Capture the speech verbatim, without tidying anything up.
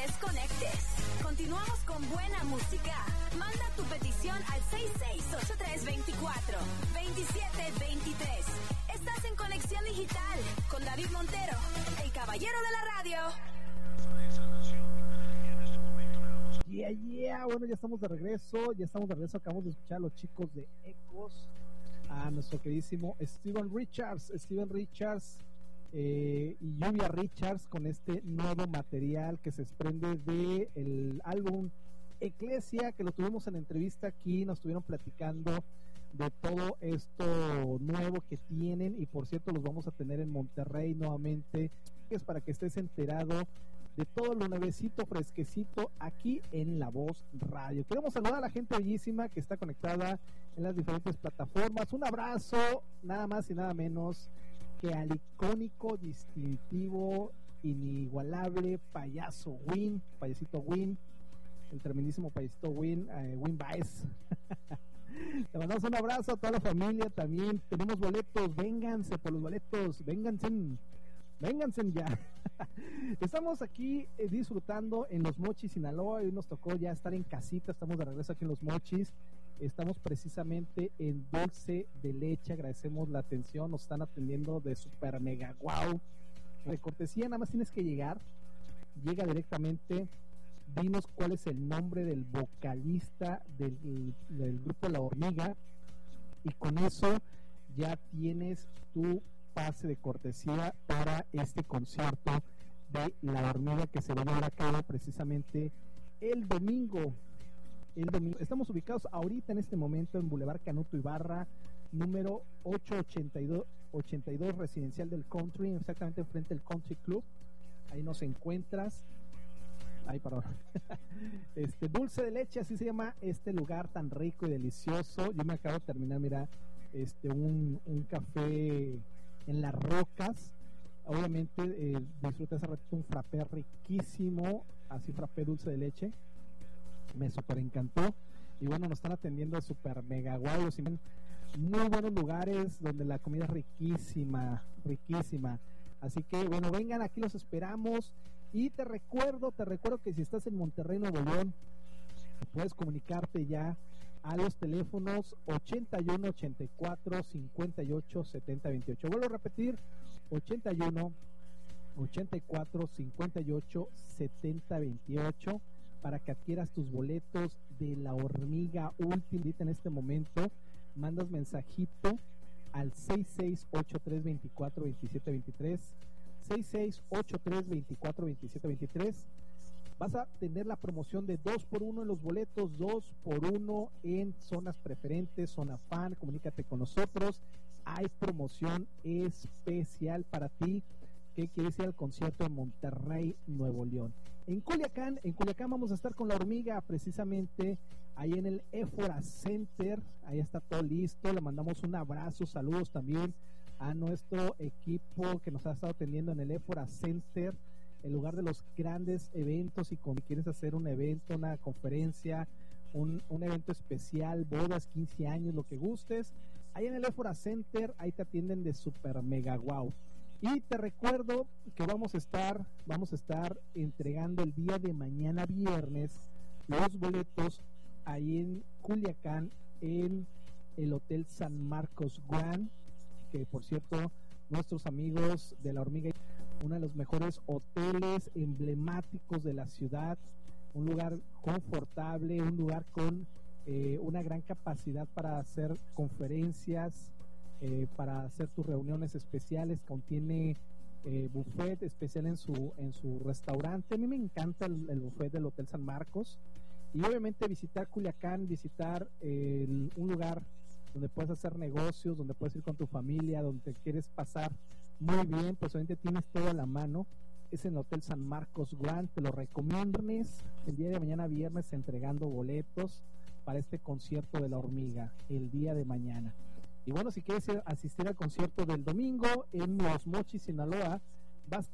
desconectes. Continuamos con buena música. Manda tu petición al seis seis ocho tres dos cuatro, dos siete dos tres. Estás en Conexión Digital con David Montero, el caballero de la radio. Yeah, yeah, bueno, ya estamos de regreso, ya estamos de regreso, acabamos de escuchar a los chicos de Ecos, a nuestro queridísimo Steven Richards, Steven Richards eh, y Lluvia Richards con este nuevo material que se desprende de el álbum Eclesia, que lo tuvimos en entrevista aquí, nos estuvieron platicando de todo esto nuevo que tienen, y por cierto los vamos a tener en Monterrey nuevamente, que es para que estés enterado de todo lo nuevecito, fresquecito aquí en La Voz Radio. Queremos saludar a la gente bellísima que está conectada en las diferentes plataformas. Un abrazo, nada más y nada menos que al icónico, distintivo, inigualable payaso Win, payasito Win, el tremendísimo payasito Win, eh, Win Baez. Te mandamos un abrazo a toda la familia también. Tenemos boletos, vénganse por los boletos, vénganse, vénganse ya. Estamos aquí eh, disfrutando en Los Mochis, Sinaloa. Hoy nos tocó ya estar en casita, estamos de regreso aquí en Los Mochis. Estamos precisamente en Dulce de Leche. Agradecemos la atención, nos están atendiendo de super mega wow. De cortesía, nada más tienes que llegar, llega directamente. Dinos cuál es el nombre del vocalista del, del grupo La Hormiga, y con eso ya tienes tu pase de cortesía para este concierto de La Hormiga que se va a llevar a cabo precisamente el domingo. El domingo. Estamos ubicados ahorita en este momento en Boulevard Canuto Ibarra, número ochocientos ochenta y dos, Residencial del Country, exactamente enfrente del Country Club. Ahí nos encuentras. Ay, perdón. Este Dulce de Leche, así se llama este lugar tan rico y delicioso. Yo me acabo de terminar, mira, este un, un café en las rocas. Obviamente eh, disfruté hace ratito un frappé riquísimo, así frappé dulce de leche. Me super encantó. Y bueno, nos están atendiendo super mega guay. Muy buenos lugares donde la comida es riquísima, riquísima. Así que bueno, vengan, aquí los esperamos. Y te recuerdo, te recuerdo que si estás en Monterrey, Nuevo León, puedes comunicarte ya a los teléfonos ochenta y uno, ochenta y cuatro, cincuenta y ocho, setenta, veintiocho. Vuelvo a repetir, ochenta y uno, ochenta y cuatro, cincuenta y ocho, setenta, veintiocho, para que adquieras tus boletos de La Hormiga Última. En este momento, mandas mensajito al seis seis ocho tres dos cuatro, dos siete dos tres. seis seis ocho tres dos cuatro, dos siete dos tres. Vas a tener la promoción de dos por uno en los boletos, dos por uno en zonas preferentes, zona fan. Comunícate con nosotros, hay promoción especial para ti que quieres ir al concierto en Monterrey, Nuevo León. En Culiacán, en Culiacán vamos a estar con La Hormiga, precisamente ahí en el Éfora Center. Ahí está todo listo, le mandamos un abrazo, saludos también a nuestro equipo que nos ha estado atendiendo en el Éfora Center, el lugar de los grandes eventos. Y cuando quieres hacer un evento, una conferencia, un, un evento especial, bodas, quince años, lo que gustes, ahí en el Éfora Center, ahí te atienden de super mega wow. Y te recuerdo que vamos a estar, vamos a estar entregando el día de mañana viernes los boletos ahí en Culiacán, en el Hotel San Marcos Grand, que por cierto, nuestros amigos de La Hormiga, uno de los mejores hoteles emblemáticos de la ciudad, un lugar confortable, un lugar con eh, una gran capacidad para hacer conferencias, eh, para hacer tus reuniones especiales. Contiene eh, buffet especial en su en su restaurante. A mí me encanta el, el buffet del Hotel San Marcos. Y obviamente visitar Culiacán, visitar eh, el, un lugar donde puedes hacer negocios, donde puedes ir con tu familia, donde quieres pasar muy bien, pues obviamente tienes todo a la mano. Es en el Hotel San Marcos Grand, te lo recomiendo. El día de mañana viernes entregando boletos para este concierto de La Hormiga, el día de mañana. Y bueno, si quieres asistir al concierto del domingo en Los Mochis, Sinaloa, vas